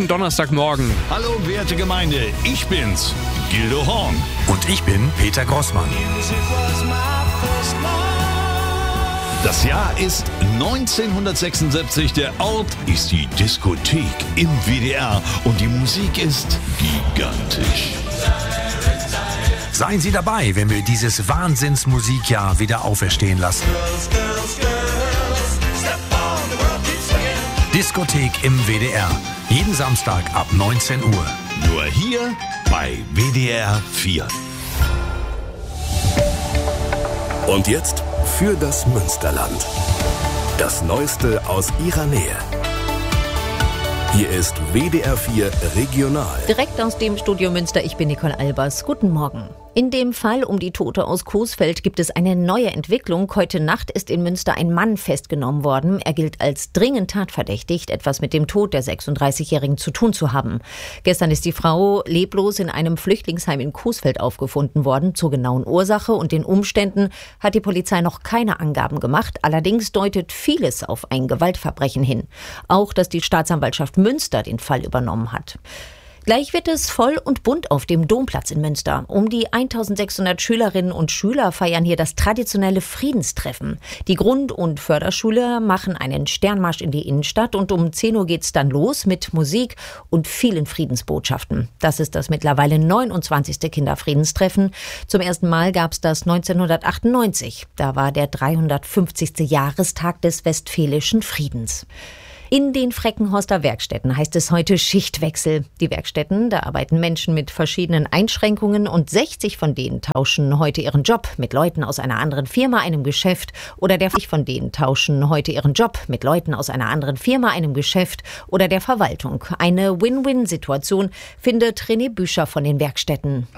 guten Donnerstagmorgen. Hallo, werte Gemeinde, ich bin's, Gildo Horn. Und ich bin Peter Grossmann. Das Jahr ist 1976, der Ort ist die Diskothek im WDR und die Musik ist gigantisch. Seien Sie dabei, wenn wir dieses Wahnsinnsmusikjahr wieder auferstehen lassen. Diskothek im WDR. Jeden Samstag ab 19 Uhr. Nur hier bei WDR 4. Und jetzt für das Münsterland. Das Neueste aus ihrer Nähe. Hier ist WDR 4 Regional. Direkt aus dem Studio Münster, ich bin Nicole Albers. Guten Morgen. In dem Fall um die Tote aus Coesfeld gibt es eine neue Entwicklung. Heute Nacht ist in Münster ein Mann festgenommen worden. Er gilt als dringend tatverdächtigt, etwas mit dem Tod der 36-Jährigen zu tun zu haben. Gestern ist die Frau leblos in einem Flüchtlingsheim in Coesfeld aufgefunden worden. Zur genauen Ursache und den Umständen hat die Polizei noch keine Angaben gemacht. Allerdings deutet vieles auf ein Gewaltverbrechen hin. Auch, dass die Staatsanwaltschaft Münster den Fall übernommen hat. Gleich wird es voll und bunt auf dem Domplatz in Münster. Um die 1600 Schülerinnen und Schüler feiern hier das traditionelle Friedenstreffen. Die Grund- und Förderschüler machen einen Sternmarsch in die Innenstadt und um 10 Uhr geht's dann los mit Musik und vielen Friedensbotschaften. Das ist das mittlerweile 29. Kinderfriedenstreffen. Zum ersten Mal gab's das 1998. Da war der 350. Jahrestag des Westfälischen Friedens. In den Freckenhorster Werkstätten heißt es heute Schichtwechsel. Die Werkstätten, da arbeiten Menschen mit verschiedenen Einschränkungen und 60 von denen tauschen heute ihren Job mit Leuten aus einer anderen Firma, einem Geschäft oder der Verwaltung. Eine Win-Win-Situation findet René Büscher von den Werkstätten.